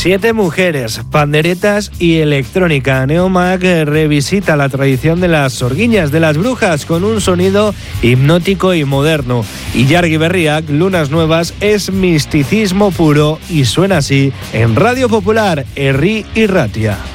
7 mujeres, panderetas y electrónica. Neomag revisita la tradición de las sorguiñas de las brujas con un sonido hipnótico y moderno. Y Jargi Berriak, Lunas Nuevas, es misticismo puro y suena así en Radio Popular, Herri y Ratia.